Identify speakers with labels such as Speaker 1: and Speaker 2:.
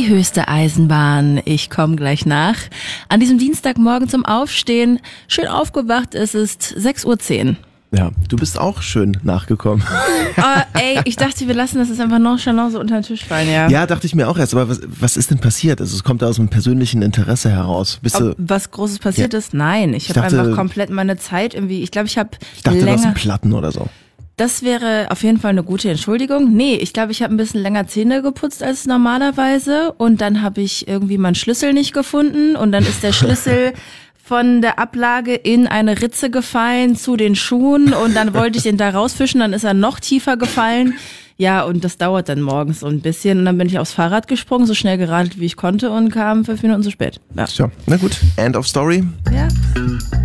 Speaker 1: Die höchste Eisenbahn. Ich komme gleich nach. An diesem Dienstagmorgen zum Aufstehen. Schön aufgewacht, es ist 6:10 Uhr.
Speaker 2: Ja, du bist auch schön nachgekommen.
Speaker 1: Ich dachte, wir lassen das jetzt einfach nonchalant so unter den Tisch fallen, ja.
Speaker 2: Ja, dachte ich mir auch erst. Aber was ist denn passiert? Also es kommt da aus einem persönlichen Interesse heraus.
Speaker 1: Ob was Großes passiert ist? Nein, ich habe einfach komplett meine Zeit irgendwie. Ich dachte, du hast
Speaker 2: Platten oder so.
Speaker 1: Das wäre auf jeden Fall eine gute Entschuldigung. Nee, ich glaube, ich habe ein bisschen länger Zähne geputzt als normalerweise und dann habe ich irgendwie meinen Schlüssel nicht gefunden und dann ist der Schlüssel von der Ablage in eine Ritze gefallen zu den Schuhen und dann wollte ich den da rausfischen, dann ist er noch tiefer gefallen. Ja, und das dauert dann morgens so ein bisschen und dann bin ich aufs Fahrrad gesprungen, so schnell geradelt wie ich konnte und kam 5 Minuten zu spät. Ja.
Speaker 2: Tja, na gut, end of story.
Speaker 1: Ja.